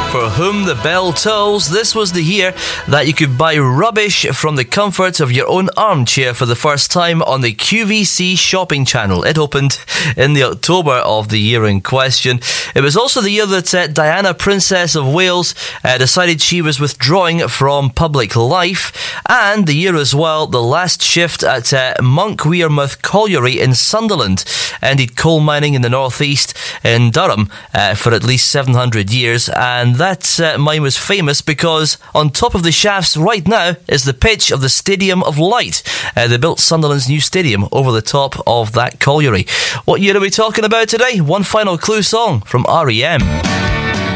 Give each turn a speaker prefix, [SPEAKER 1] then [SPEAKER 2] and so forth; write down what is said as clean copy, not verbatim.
[SPEAKER 1] For Whom the Bell Tolls, this was the year that you could buy rubbish from the comfort of your own armchair for the first time on the QVC shopping channel. It opened in the October of the year in question. It was also the year that Diana, Princess of Wales, decided she was withdrawing from public life, and the year as well the last shift at Monk Wearmouth Colliery in Sunderland ended coal mining in the northeast in Durham for at least 700 years, and that mine was famous because on top of the shafts right now is the pitch of the Stadium of Light. They built Sunderland's new stadium over the top of that colliery. What year are we talking about today? One final clue song from R.E.M.